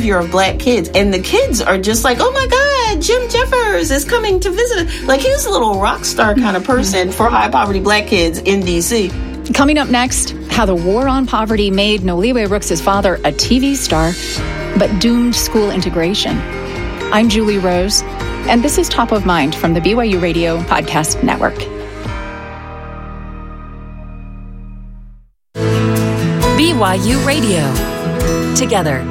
savior of black kids. And the kids are just like, oh my God, Jim Jeffers is coming to visit us. Like, he was a little rock star kind of person for high poverty black kids in D.C. Coming up next, how the war on poverty made Noliwe Rooks' father a TV star, but doomed school integration. I'm Julie Rose, and this is Top of Mind from the BYU Radio Podcast Network. BYU Radio. Together.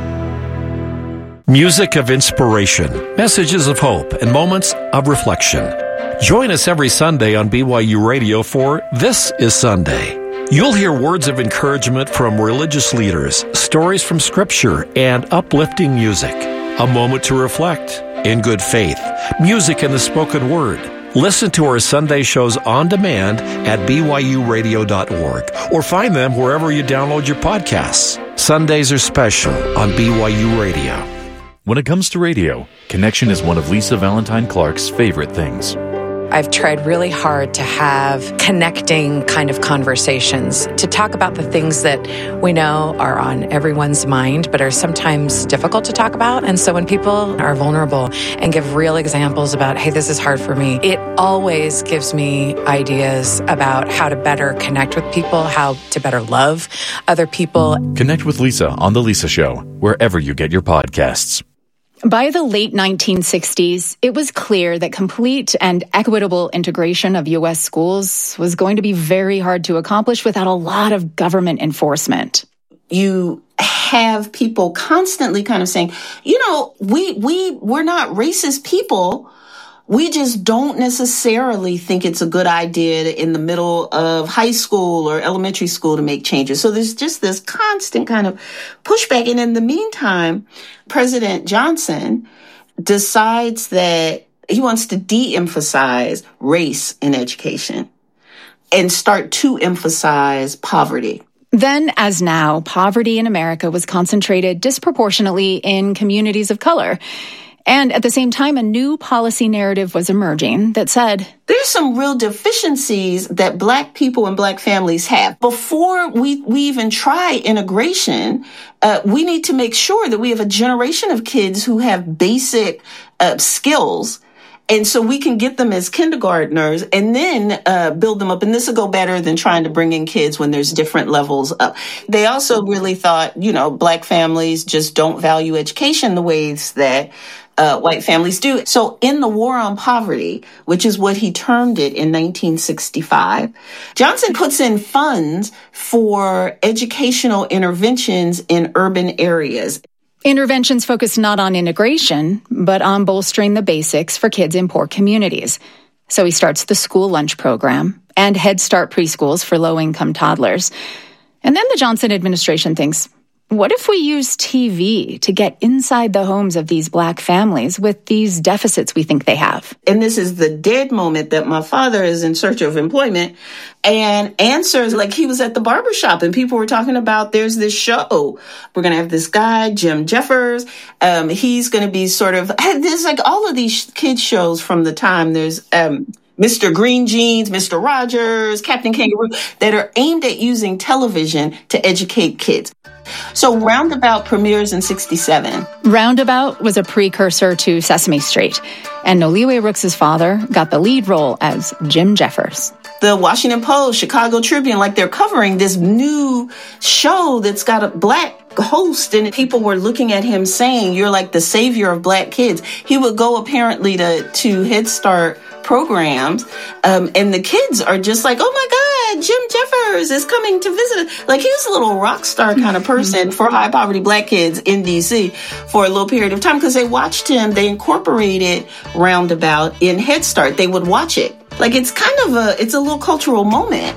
Music of inspiration, messages of hope, and moments of reflection. Join us every Sunday on BYU Radio for This is Sunday. You'll hear words of encouragement from religious leaders, stories from Scripture, and uplifting music. A moment to reflect in good faith, music and the spoken word. Listen to our Sunday shows on demand at byuradio.org or find them wherever you download your podcasts. Sundays are special on BYU Radio. When it comes to radio, connection is one of Lisa Valentine Clark's favorite things. I've tried really hard to have connecting kind of conversations, to talk about the things that we know are on everyone's mind, but are sometimes difficult to talk about. And so when people are vulnerable and give real examples about, hey, this is hard for me, it always gives me ideas about how to better connect with people, how to better love other people. Connect with Lisa on The Lisa Show, wherever you get your podcasts. By the late 1960s, it was clear that complete and equitable integration of U.S. schools was going to be very hard to accomplish without a lot of government enforcement. You have people constantly kind of saying, you know, we're not racist people. We just don't necessarily think it's a good idea in the middle of high school or elementary school to make changes. So there's just this constant kind of pushback. And in the meantime, President Johnson decides that he wants to de-emphasize race in education and start to emphasize poverty. Then, as now, poverty in America was concentrated disproportionately in communities of color. And at the same time, a new policy narrative was emerging that said, there's some real deficiencies that black people and black families have. Before we even try integration, we need to make sure that we have a generation of kids who have basic skills. And so we can get them as kindergartners and then build them up. And this will go better than trying to bring in kids when there's different levels up. They also really thought, you know, black families just don't value education the ways that white families do. So in the war on poverty, which is what he termed it in 1965, Johnson puts in funds for educational interventions in urban areas. Interventions focused not on integration, but on bolstering the basics for kids in poor communities. So he starts the school lunch program and Head Start preschools for low-income toddlers. And then the Johnson administration thinks, what if we use TV to get inside the homes of these black families with these deficits we think they have? And this is the dead moment that my father is in search of employment and answers like he was at the barbershop and people were talking about there's this show. We're going to have this guy, Jim Jeffers. He's going to be sort of, there's like all of these kids shows from the time. There's Mr. Green Jeans, Mr. Rogers, Captain Kangaroo, that are aimed at using television to educate kids. So Roundabout premieres in 1967. Roundabout was a precursor to Sesame Street, and Noliwe Rooks' father got the lead role as Jim Jeffers. The Washington Post, Chicago Tribune, like they're covering this new show that's got a black host, and people were looking at him saying, you're like the savior of black kids. He would go apparently to Head Start programs, and the kids are just like, oh my God, Jim Jeffers is coming to visit us. Like, he was a little rock star kind of person for high poverty black kids in DC for a little period of time because they watched him. They incorporated Roundabout in Head Start. They would watch it. Like, it's kind of it's a little cultural moment.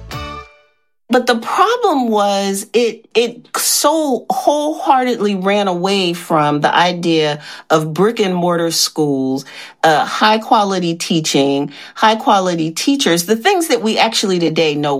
But the problem was it so wholeheartedly ran away from the idea of brick and mortar schools, high quality teaching, high quality teachers, the things that we actually today know work.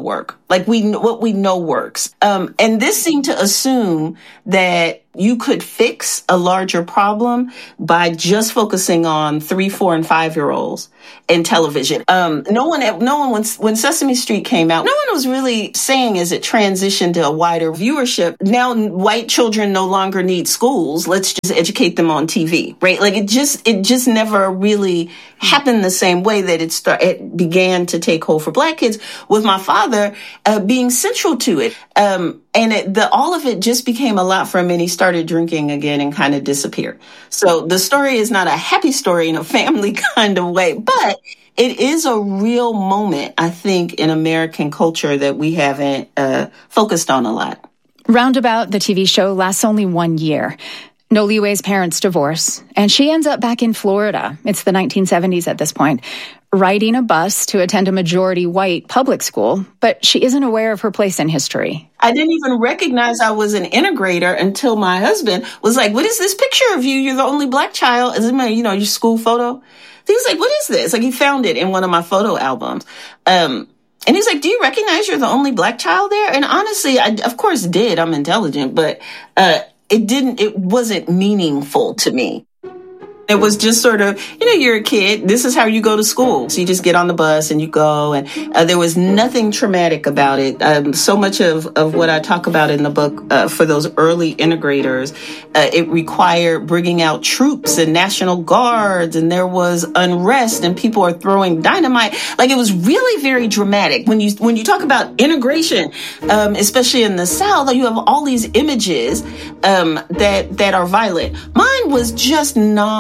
Like what we know works. And this seemed to assume that you could fix a larger problem by just focusing on 3, 4, and 5-year-olds in television. No one, when Sesame Street came out, no one was really saying as it transitioned to a wider viewership, now white children no longer need schools. Let's just educate them on TV, right? Like it just never really happened the same way that it began to take hold for Black kids, with my father being central to it. And all of it just became a lot for him, and he started drinking again and kind of disappeared. So the story is not a happy story in a family kind of way, but it is a real moment, I think, in American culture that we haven't focused on a lot. Roundabout, the TV show, lasts only 1 year. Noliwe's parents divorce, and she ends up back in Florida. It's the 1970s at this point, riding a bus to attend a majority white public school, but she isn't aware of her place in history. I didn't even recognize I was an integrator until my husband was like, "What is this picture of you? You're the only Black child. Is it your school photo?" He was like, "What is this?" Like he found it in one of my photo albums. And he's like, "Do you recognize you're the only Black child there?" And honestly, I of course did. I'm intelligent, but it wasn't meaningful to me. It was just sort of, you're a kid. This is how you go to school. So you just get on the bus and you go. And there was nothing traumatic about it. So much of what I talk about in the book for those early integrators, it required bringing out troops and National Guards. And there was unrest and people are throwing dynamite. Like it was really very dramatic. When you talk about integration, especially in the South, you have all these images that are violent. Mine was just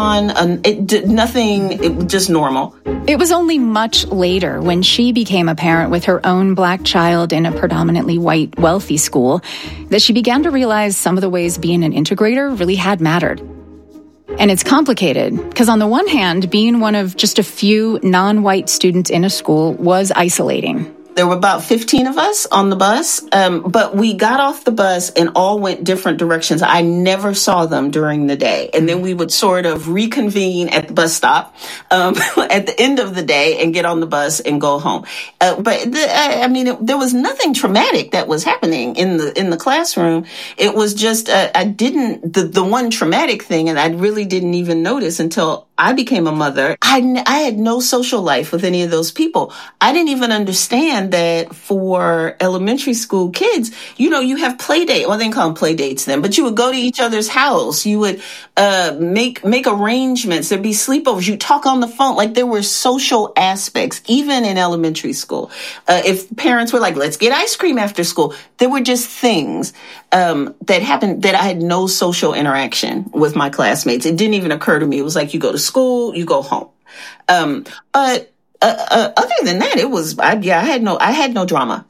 it was just normal. It was only much later, when she became a parent with her own Black child in a predominantly white, wealthy school, that she began to realize some of the ways being an integrator really had mattered. And it's complicated, because on the one hand, being one of just a few non-white students in a school was isolating. There were about 15 of us on the bus, but we got off the bus and all went different directions. I never saw them during the day. And then we would sort of reconvene at the bus stop at the end of the day and get on the bus and go home. There was nothing traumatic that was happening in the classroom. It was just, the one traumatic thing, and I really didn't even notice until I became a mother. I had no social life with any of those people. I didn't even understand that for elementary school kids, you have play date. Well, they didn't call them play dates then, but you would go to each other's house. You would make arrangements. There'd be sleepovers. You talk on the phone. Like there were social aspects, even in elementary school. If parents were like, "Let's get ice cream after school," there were just things that happened that I had no social interaction with my classmates. It didn't even occur to me. It was like you go to school, you go home. But other than that, it was, I had no drama.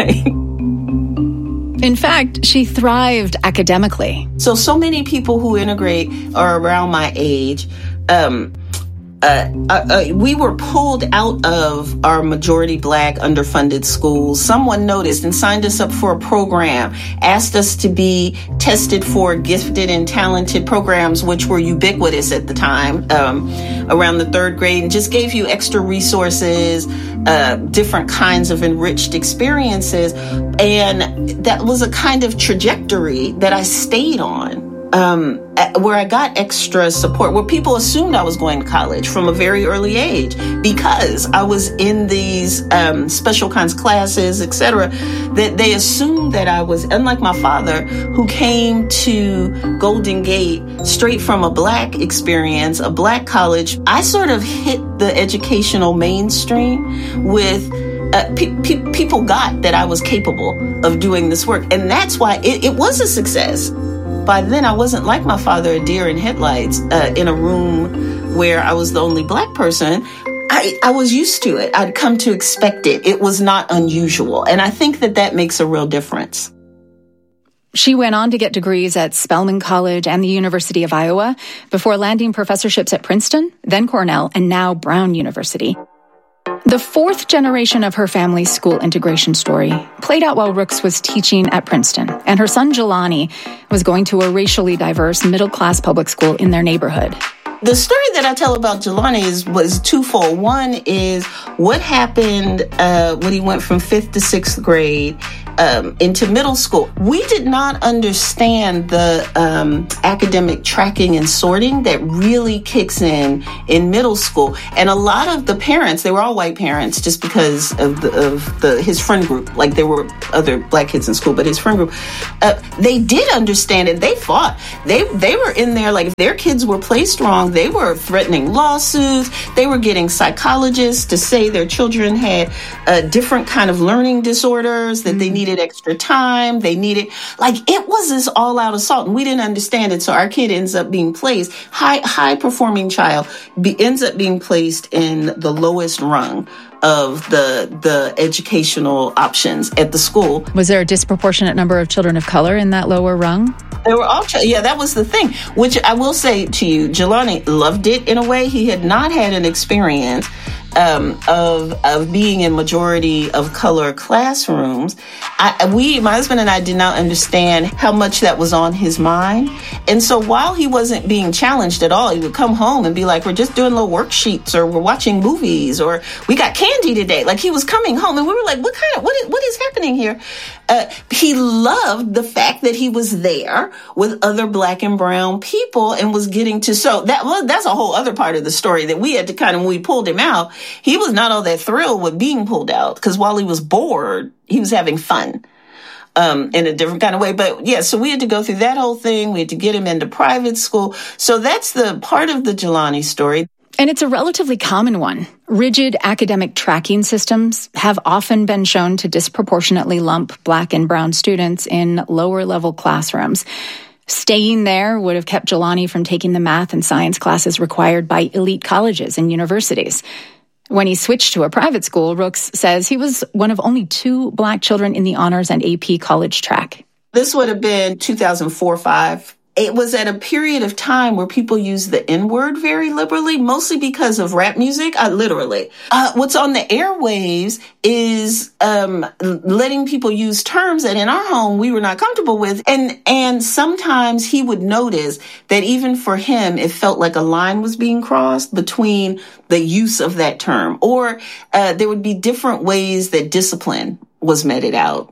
In fact, she thrived academically. So many people who integrate are around my age. We were pulled out of our majority Black underfunded schools. Someone noticed and signed us up for a program, asked us to be tested for gifted and talented programs, which were ubiquitous at the time, around the 3rd grade, and just gave you extra resources, different kinds of enriched experiences. And that was a kind of trajectory that I stayed on. Where I got extra support, where people assumed I was going to college from a very early age because I was in these special kinds of classes, etc., that they assumed that I was, unlike my father, who came to Golden Gate straight from a Black experience, a Black college. I sort of hit the educational mainstream with people got that I was capable of doing this work. And that's why it was a success. By then, I wasn't like my father, a deer in headlights, in a room where I was the only Black person. I was used to it. I'd come to expect it. It was not unusual. And I think that makes a real difference. She went on to get degrees at Spelman College and the University of Iowa before landing professorships at Princeton, then Cornell, and now Brown University. The 4th generation of her family's school integration story played out while Rooks was teaching at Princeton, and her son Jelani was going to a racially diverse middle-class public school in their neighborhood. The story that I tell about Jelani was twofold. One is what happened when he went from 5th to 6th grade into middle school. We did not understand the academic tracking and sorting that really kicks in middle school. And a lot of the parents, they were all white parents just because of his friend group. Like there were other black kids in school, but his friend group, they did understand it. They fought. They were in there, like if their kids were placed wrong, they were threatening lawsuits. They were getting psychologists to say their children had different kind of learning disorders, that they needed extra time. They needed, like, it was this all out assault, and we didn't understand it. So our kid ends up being placed, high performing child ends up being placed in the lowest rung of the educational options at the school. Was there a disproportionate number of children of color in that lower rung? They were all, yeah, that was the thing, which I will say to you, Jelani loved it in a way. He had not had an experience of being in majority of color classrooms. My husband and I did not understand how much that was on his mind. And so while he wasn't being challenged at all, he would come home and be like, we're just doing little worksheets, or we're watching movies, or we got candy today. Like, he was coming home and we were like, what is happening here? He loved the fact that he was there with other black and brown people and was getting to, that's a whole other part of the story that we had to when we pulled him out, he was not all that thrilled with being pulled out, because while he was bored, he was having fun in a different kind of way. But yeah, so we had to go through that whole thing. We had to get him into private school. So that's the part of the Jelani story. And it's a relatively common one. Rigid academic tracking systems have often been shown to disproportionately lump black and brown students in lower level classrooms. Staying there would have kept Jelani from taking the math and science classes required by elite colleges and universities. When he switched to a private school, Rooks says he was one of only 2 black children in the honors and AP college track. This would have been 2004-05. It was at a period of time where people used the N-word very liberally, mostly because of rap music, literally. What's on the airwaves is letting people use terms that in our home we were not comfortable with. And sometimes he would notice that even for him, it felt like a line was being crossed between the use of that term. Or there would be different ways that discipline was meted out.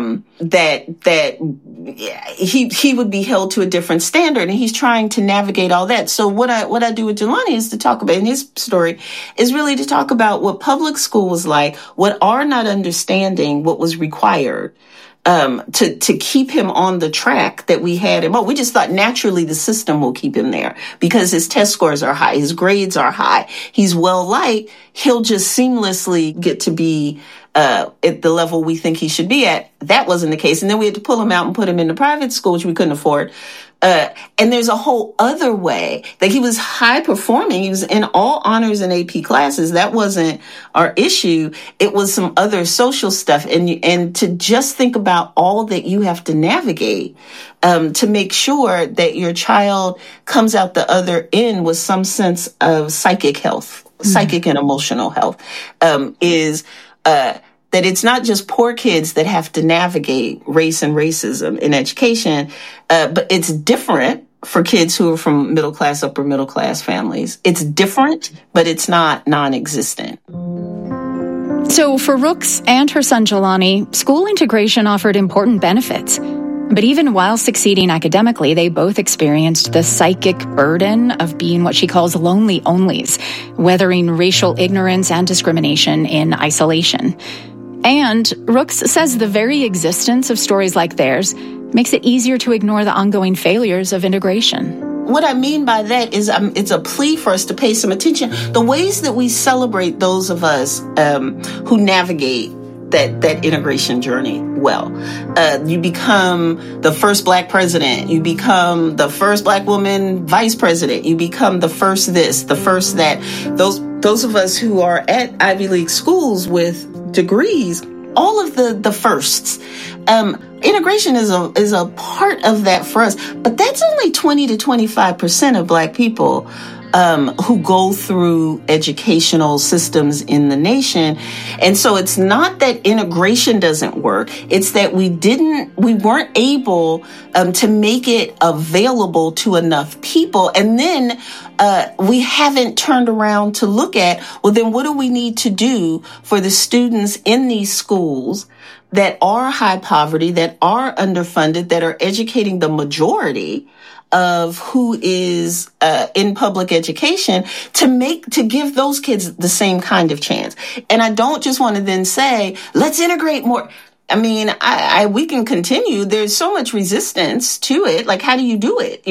That he would be held to a different standard, and he's trying to navigate all that. So what I do with Jelani is to talk about, in his story, is really to talk about what public school was like, what our not understanding what was required to keep him on the track that we had him on. We just thought naturally the system will keep him there because his test scores are high, his grades are high, he's well liked, he'll just seamlessly get to be at the level we think he should be at. That wasn't the case. And then we had to pull him out and put him into private school, which we couldn't afford. And there's a whole other way. Like, he was high performing. He was in all honors and AP classes. That wasn't our issue. It was some other social stuff. And to just think about all that you have to navigate, to make sure that your child comes out the other end with some sense of psychic health, psychic and emotional health, that it's not just poor kids that have to navigate race and racism in education, but it's different for kids who are from middle class, upper middle class families. It's different, but it's not non-existent. So for Rooks and her son Jelani, school integration offered important benefits. But even while succeeding academically, they both experienced the psychic burden of being what she calls lonely onlys, weathering racial ignorance and discrimination in isolation. And Rooks says the very existence of stories like theirs makes it easier to ignore the ongoing failures of integration. What I mean by that is it's a plea for us to pay some attention. The ways that we celebrate those of us who navigate that integration journey well. You become the first black president. You become the first black woman vice president. You become the first this, the first that. Those of us who are at Ivy League schools with degrees, all of the firsts. Integration is a part of that for us, but that's only 20 to 25% of black people who go through educational systems in the nation. And so it's not that integration doesn't work. It's that we weren't able to make it available to enough people. And then we haven't turned around to look at, well, then what do we need to do for the students in these schools that are high poverty, that are underfunded, that are educating the majority of who is in public education, to give those kids the same kind of chance. And I don't just want to then say, let's integrate more. I mean, we can continue. There's so much resistance to it. Like, how do you do it?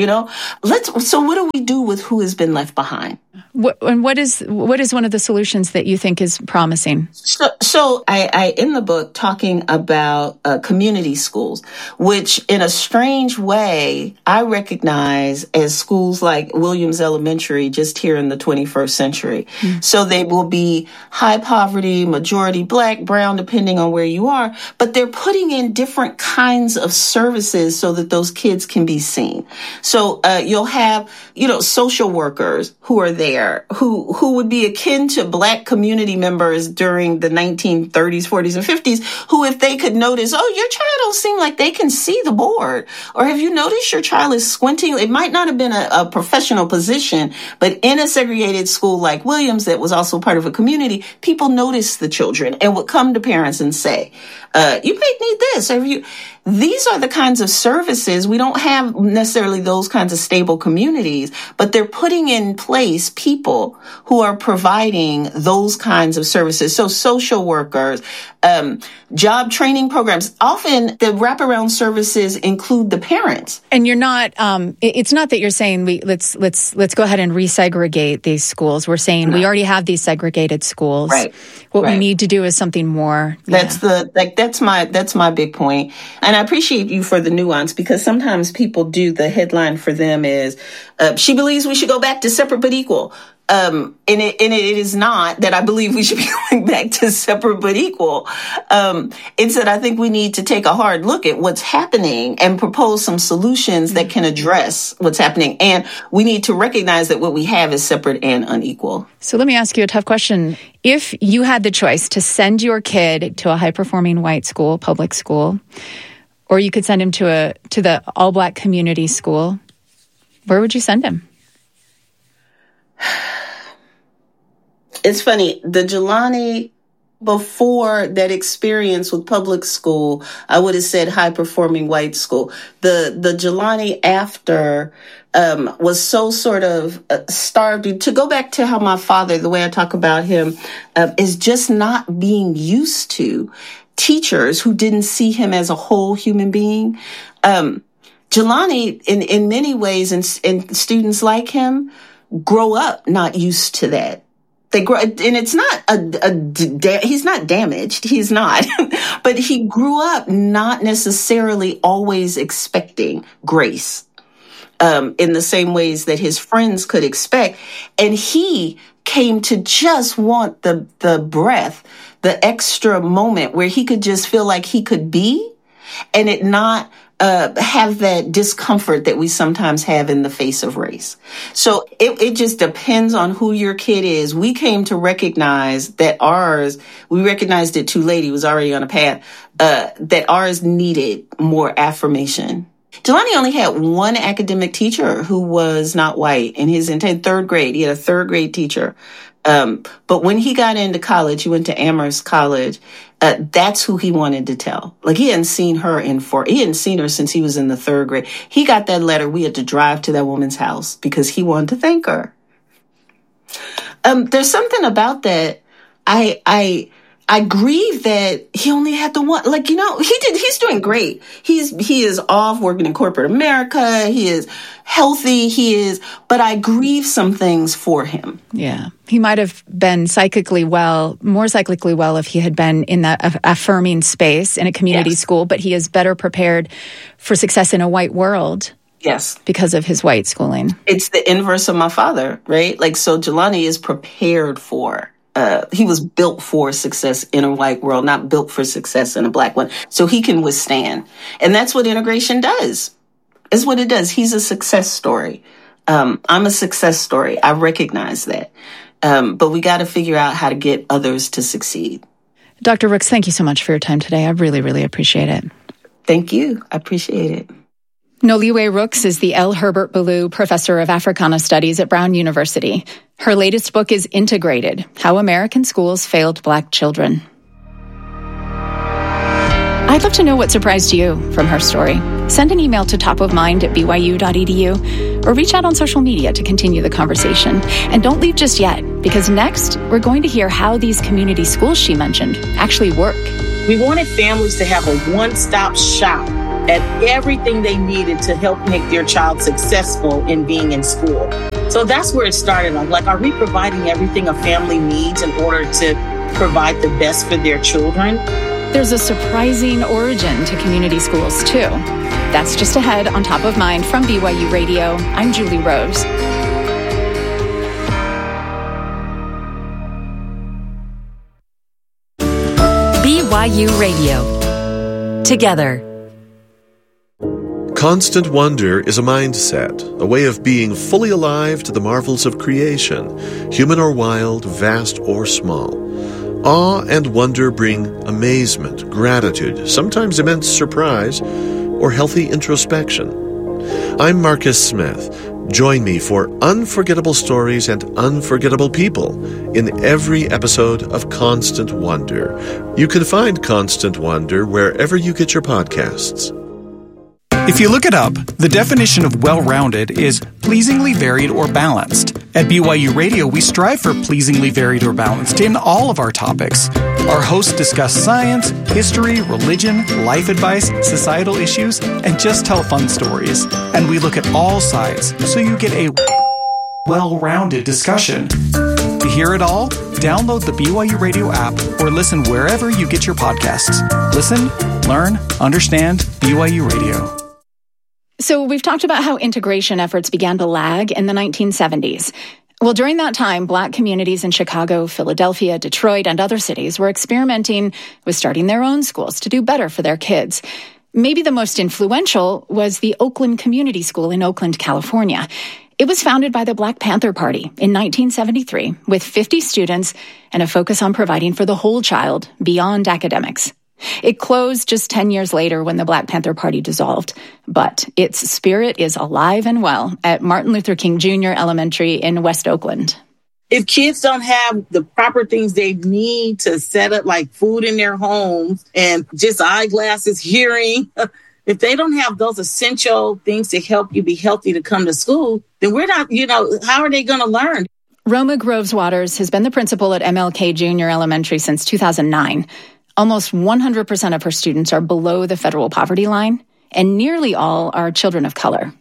So what do we do with who has been left behind? What is one of the solutions that you think is promising? So I in the book talking about community schools, which in a strange way I recognize as schools like Williams Elementary just here in the 21st century. Mm-hmm. So they will be high poverty, majority Black, brown, depending on where you are, but they're putting in different kinds of services so that those kids can be seen. So you'll have, social workers who are there, who would be akin to Black community members during the 1930s, 40s, and 50s, who, if they could notice, oh, your child don't seem like they can see the board, or have you noticed your child is squinting? It might not have been a professional position, but in a segregated school like Williams that was also part of a community, people noticed the children and would come to parents and say, you might need this. These are the kinds of services. We don't have necessarily those kinds of stable communities, but they're putting in place people who are providing those kinds of services. So social workers, job training programs. Often the wraparound services include the parents. And you're not, it's not that you're saying let's go ahead and resegregate these schools. We're saying we already have these segregated schools. Right. What we need to do is something more. That's my big point. And I appreciate you for the nuance, because sometimes people do, the headline for them is, she believes we should go back to separate but equal. And it is not that I believe we should be going back to separate but equal. It's that I think we need to take a hard look at what's happening and propose some solutions that can address what's happening. And we need to recognize that what we have is separate and unequal. So let me ask you a tough question. If you had the choice to send your kid to a high-performing white school, public school, or you could send him to the all-Black community school, where would you send him? It's funny, the Jelani, before that experience with public school, I would have said high-performing white school. The Jelani after was so sort of starved. To go back to how my father, the way I talk about him, is just not being used to teachers who didn't see him as a whole human being. Jelani, in many ways, and students like him, grow up not used to that. They grow, and it's not he's not damaged. He's not, but he grew up not necessarily always expecting grace, in the same ways that his friends could expect. And he came to just want the breath, the extra moment where he could just feel like he could be, and it not have that discomfort that we sometimes have in the face of race. So it just depends on who your kid is. We came to recognize that we recognized it too late. He was already on a path, that ours needed more affirmation. Jelani only had one academic teacher who was not white in his entire third grade. He had a third grade teacher. But when he got into college, he went to Amherst College. That's who he wanted to tell. Like, he hadn't seen her since he was in the third grade. He got that letter. We had to drive to that woman's house because he wanted to thank her. There's something about that. I grieve that he only had the one. Like, he's doing great. He is off working in corporate America. He is healthy. But I grieve some things for him. Yeah. He might have been more psychically well if he had been in that affirming space in a community school, but he is better prepared for success in a white world. Yes. Because of his white schooling. It's the inverse of my father, right? Like, so Jelani is prepared for, he was built for success in a white world, not built for success in a Black one. So he can withstand. And that's what integration does. Is what it does. He's a success story. I'm a success story. I recognize that. But we got to figure out how to get others to succeed. Dr. Rooks, thank you so much for your time today. I really, really appreciate it. Thank you. I appreciate it. Noliwe Rooks is the L. Herbert Ballou Professor of Africana Studies at Brown University. Her latest book is Integrated: How American Schools Failed Black Children. I'd love to know what surprised you from her story. Send an email to topofmind@byu.edu or reach out on social media to continue the conversation. And don't leave just yet, because next we're going to hear how these community schools she mentioned actually work. We wanted families to have a one-stop shop at everything they needed to help make their child successful in being in school. So that's where it started. Like, are we providing everything a family needs in order to provide the best for their children? There's a surprising origin to community schools, too. That's just ahead on Top of Mind from BYU Radio. I'm Julie Rose. BYU Radio. Together. Constant wonder is a mindset, a way of being fully alive to the marvels of creation, human or wild, vast or small. Awe and wonder bring amazement, gratitude, sometimes immense surprise, or healthy introspection. I'm Marcus Smith. Join me for unforgettable stories and unforgettable people in every episode of Constant Wonder. You can find Constant Wonder wherever you get your podcasts. If you look it up, the definition of well-rounded is pleasingly varied or balanced. At BYU Radio, we strive for pleasingly varied or balanced in all of our topics. Our hosts discuss science, history, religion, life advice, societal issues, and just tell fun stories. And we look at all sides, so you get a well-rounded discussion. To hear it all, download the BYU Radio app or listen wherever you get your podcasts. Listen, learn, understand BYU Radio. So we've talked about how integration efforts began to lag in the 1970s. Well, during that time, Black communities in Chicago, Philadelphia, Detroit, and other cities were experimenting with starting their own schools to do better for their kids. Maybe the most influential was the Oakland Community School in Oakland, California. It was founded by the Black Panther Party in 1973 with 50 students and a focus on providing for the whole child beyond academics. It closed just 10 years later when the Black Panther Party dissolved, but its spirit is alive and well at Martin Luther King Jr. Elementary in West Oakland. If kids don't have the proper things they need to set up, like food in their homes and just eyeglasses, hearing, if they don't have those essential things to help you be healthy to come to school, then we're not, how are they going to learn? Roma Groves Waters has been the principal at MLK Jr. Elementary since 2009. Almost 100% of her students are below the federal poverty line, and nearly all are children of color.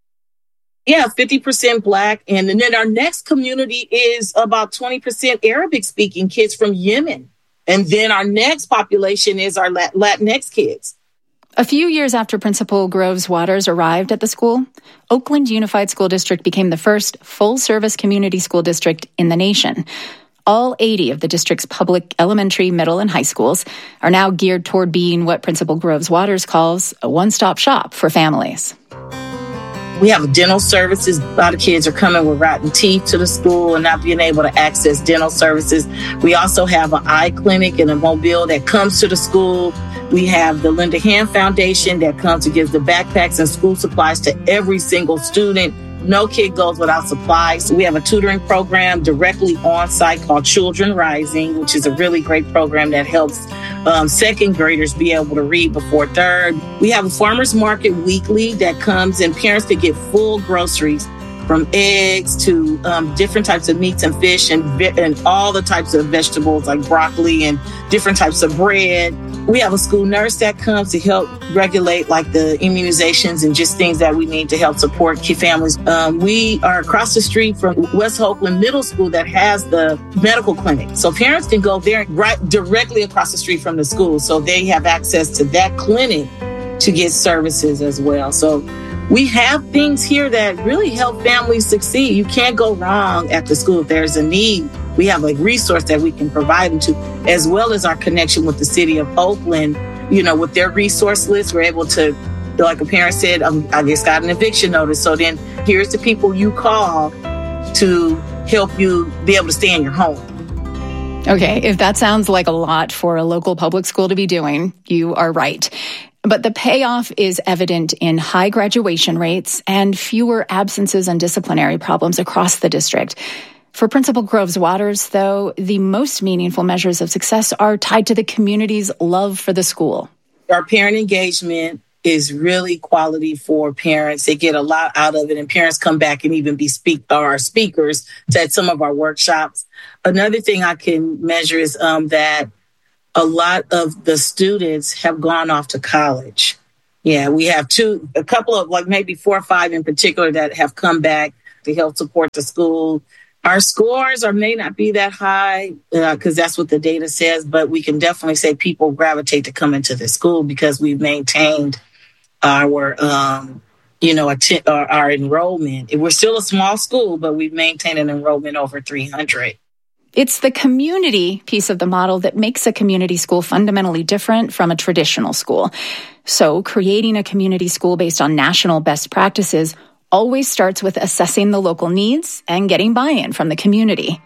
Yeah, 50% Black. And then our next community is about 20% Arabic-speaking kids from Yemen. And then our next population is our Latinx kids. A few years after Principal Groves Waters arrived at the school, Oakland Unified School District became the first full-service community school district in the nation. All 80 of the district's public elementary, middle, and high schools are now geared toward being what Principal Groves Waters calls a one-stop shop for families. We have dental services. A lot of kids are coming with rotten teeth to the school and not being able to access dental services. We also have an eye clinic and a mobile that comes to the school. We have the Linda Hand Foundation that comes and gives the backpacks and school supplies to every single student. No kid goes without supplies. We have a tutoring program directly on site called Children Rising, which is a really great program that helps second graders be able to read before third. We have a farmer's market weekly that comes and parents can get full groceries from eggs to different types of meats and fish and all the types of vegetables like broccoli and different types of bread. We have a school nurse that comes to help regulate like the immunizations and just things that we need to help support kid families. We are across the street from West Oakland Middle School that has the medical clinic. So parents can go there right directly across the street from the school. So they have access to that clinic to get services as well. So we have things here that really help families succeed. You can't go wrong at the school. If there's a need, we have a resource that we can provide them to, as well as our connection with the city of Oakland. With their resource list, we're able to like a parent said, I just got an eviction notice. So then here's the people you call to help you be able to stay in your home. Okay, if that sounds like a lot for a local public school to be doing, you are right. But the payoff is evident in high graduation rates and fewer absences and disciplinary problems across the district. For Principal Groves Waters, though, the most meaningful measures of success are tied to the community's love for the school. Our parent engagement is really quality for parents. They get a lot out of it, and parents come back and even be speakers at some of our workshops. Another thing I can measure is that a lot of the students have gone off to college. Yeah, we have a couple of, like maybe 4 or 5 in particular that have come back to help support the school. Our scores may not be that high because that's what the data says, but we can definitely say people gravitate to come into the school because we've maintained our enrollment. We're still a small school, but we've maintained an enrollment over 300. It's the community piece of the model that makes a community school fundamentally different from a traditional school. So creating a community school based on national best practices always starts with assessing the local needs and getting buy-in from the community.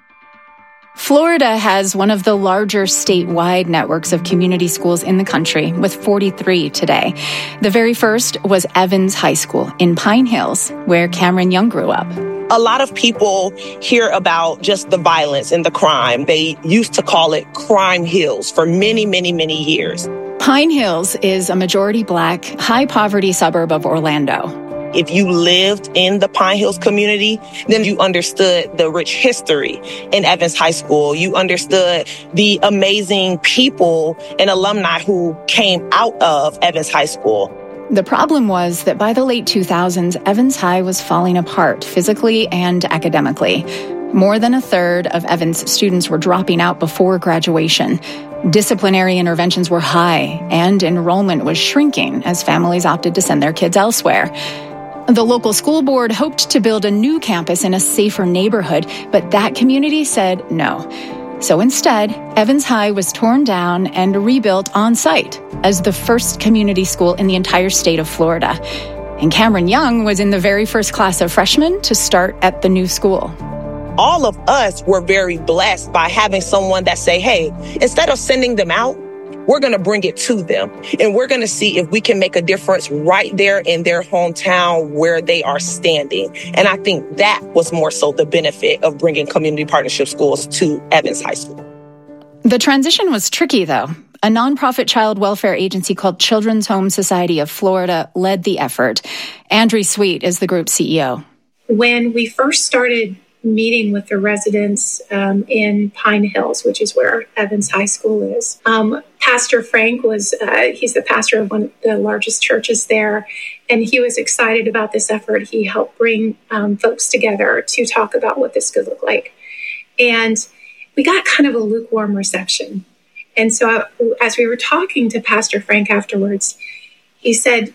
Florida has one of the larger statewide networks of community schools in the country, with 43 today. The very first was Evans High School in Pine Hills, where Cameron Young grew up. A lot of people hear about just the violence and the crime. They used to call it Crime Hills for many, many, many years. Pine Hills is a majority Black, high-poverty suburb of Orlando. If you lived in the Pine Hills community, then you understood the rich history in Evans High School. You understood the amazing people and alumni who came out of Evans High School. The problem was that by the late 2000s, Evans High was falling apart physically and academically. More than a third of Evans students were dropping out before graduation. Disciplinary interventions were high, and enrollment was shrinking as families opted to send their kids elsewhere. The local school board hoped to build a new campus in a safer neighborhood, but that community said no. So instead, Evans High was torn down and rebuilt on site as the first community school in the entire state of Florida. And Cameron Young was in the very first class of freshmen to start at the new school. All of us were very blessed by having someone that say, hey, instead of sending them out, we're going to bring it to them, and we're going to see if we can make a difference right there in their hometown where they are standing. And I think that was more so the benefit of bringing community partnership schools to Evans High School. The transition was tricky, though. A nonprofit child welfare agency called Children's Home Society of Florida led the effort. Andrea Sweet is the group's CEO. When we first started meeting with the residents in Pine Hills, which is where Evans High School is. Pastor Frank he's the pastor of one of the largest churches there, and he was excited about this effort. He helped bring folks together to talk about what this could look like. And we got kind of a lukewarm reception. And so as we were talking to Pastor Frank afterwards, he said,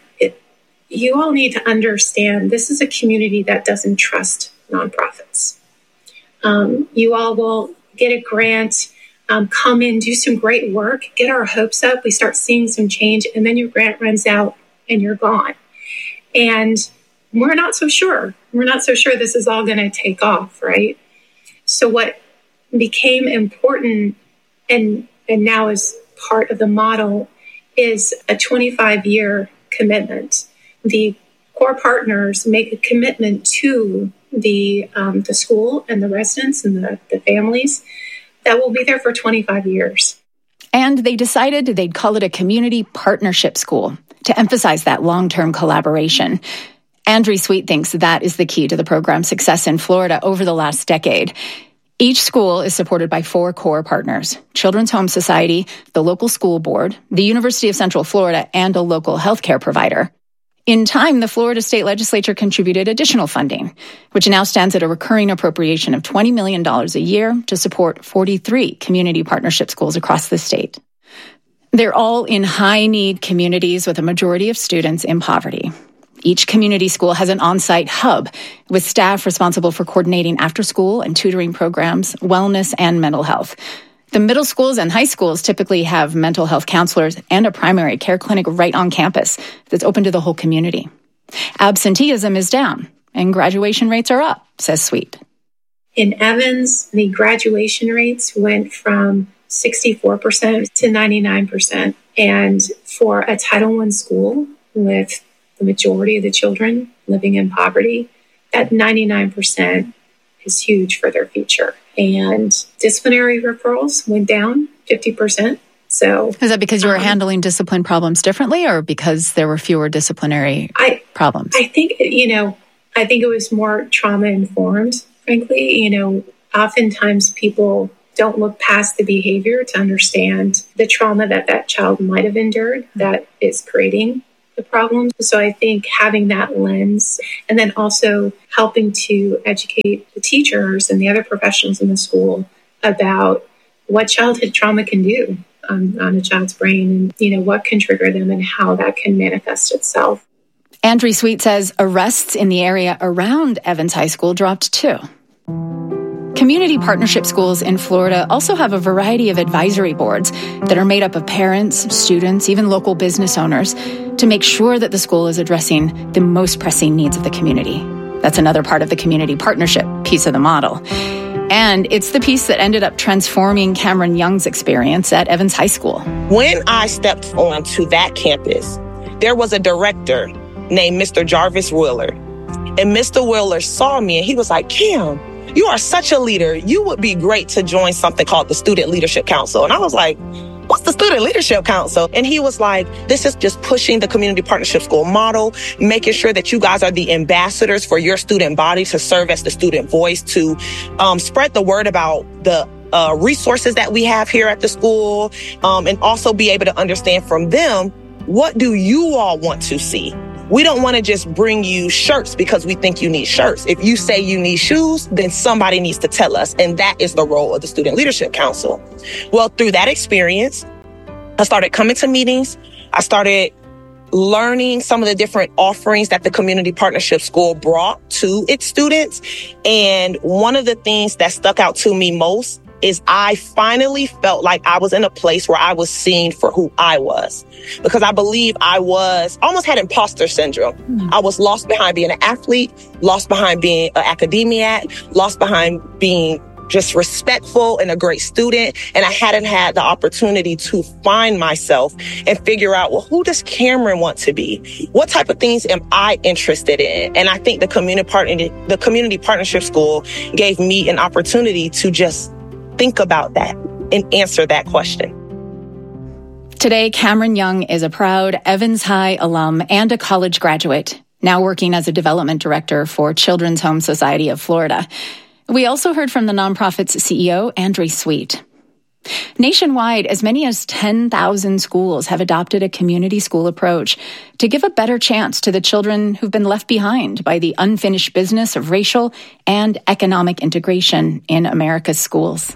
you all need to understand this is a community that doesn't trust nonprofits. You all will get a grant, come in, do some great work, get our hopes up. We start seeing some change, and then your grant runs out and you're gone. And we're not so sure. We're not so sure this is all going to take off, right? So what became important and now is part of the model is a 25-year commitment. The core partners make a commitment to the school and the residents and the families that will be there for 25 years. And they decided they'd call it a community partnership school to emphasize that long-term collaboration. Andrea Sweet thinks that is the key to the program's success in Florida over the last decade. Each school is supported by 4 core partners: Children's Home Society, the local school board, the University of Central Florida, and a local healthcare provider. In time, the Florida State Legislature contributed additional funding, which now stands at a recurring appropriation of $20 million a year to support 43 community partnership schools across the state. They're all in high-need communities with a majority of students in poverty. Each community school has an on-site hub with staff responsible for coordinating after-school and tutoring programs, wellness, and mental health. The middle schools and high schools typically have mental health counselors and a primary care clinic right on campus that's open to the whole community. Absenteeism is down and graduation rates are up, says Sweet. In Evans, the graduation rates went from 64% to 99%. And for a Title I school with the majority of the children living in poverty, that 99% is huge for their future. And disciplinary referrals went down 50%. So is that because you were handling discipline problems differently or because there were fewer disciplinary problems? I think, I think it was more trauma informed, frankly. Oftentimes people don't look past the behavior to understand the trauma that child might have endured that is creating the problem. So I think having that lens and then also helping to educate the teachers and the other professionals in the school about what childhood trauma can do on a child's brain and, what can trigger them and how that can manifest itself. Andrea Sweet says arrests in the area around Evans High School dropped too. Community partnership schools in Florida also have a variety of advisory boards that are made up of parents, students, even local business owners to make sure that the school is addressing the most pressing needs of the community. That's another part of the community partnership piece of the model. And it's the piece that ended up transforming Cameron Young's experience at Evans High School. When I stepped onto that campus, there was a director named Mr. Jarvis Wheeler. And Mr. Wheeler saw me and he was like, Cam, you are such a leader. You would be great to join something called the Student Leadership Council. And I was like, what's the Student Leadership Council? And he was like, this is just pushing the community partnership school model, making sure that you guys are the ambassadors for your student body to serve as the student voice, to spread the word about the resources that we have here at the school, and also be able to understand from them, what do you all want to see? We don't want to just bring you shirts because we think you need shirts. If you say you need shoes, then somebody needs to tell us. And that is the role of the Student Leadership Council. Well, through that experience, I started coming to meetings. I started learning some of the different offerings that the Community Partnership School brought to its students. And one of the things that stuck out to me most is I finally felt like I was in a place where I was seen for who I was. Because I believe I almost had imposter syndrome. I was lost behind being an athlete, lost behind being an academic, lost behind being just respectful and a great student. And I hadn't had the opportunity to find myself and figure out, well, who does Cameron want to be? What type of things am I interested in? And I think the Community Partnership School gave me an opportunity to just think about that and answer that question. Today, Cameron Young is a proud Evans High alum and a college graduate, now working as a development director for Children's Home Society of Florida. We also heard from the nonprofit's CEO, Andrea Sweet. Nationwide, as many as 10,000 schools have adopted a community school approach to give a better chance to the children who've been left behind by the unfinished business of racial and economic integration in America's schools.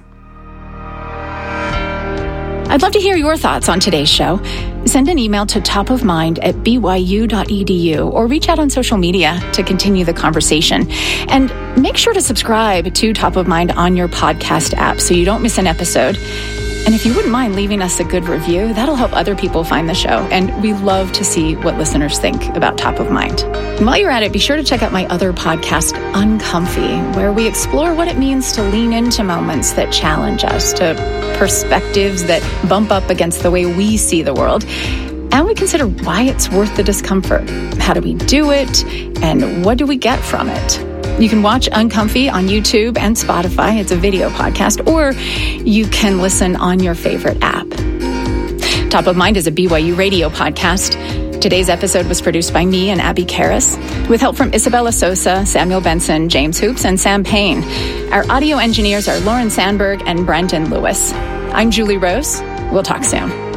I'd love to hear your thoughts on today's show. Send an email to topofmind@byu.edu or reach out on social media to continue the conversation. And make sure to subscribe to Top of Mind on your podcast app so you don't miss an episode. And if you wouldn't mind leaving us a good review, that'll help other people find the show. And we love to see what listeners think about Top of Mind. And while you're at it, be sure to check out my other podcast, Uncomfy, where we explore what it means to lean into moments that challenge us, to perspectives that bump up against the way we see the world. And we consider why it's worth the discomfort. How do we do it? And what do we get from it? You can watch Uncomfy on YouTube and Spotify. It's a video podcast, or you can listen on your favorite app. Top of Mind is a BYU radio podcast. Today's episode was produced by me and Abby Karras, with help from Isabella Sosa, Samuel Benson, James Hoops, and Sam Payne. Our audio engineers are Lauren Sandberg and Brendan Lewis. I'm Julie Rose. We'll talk soon.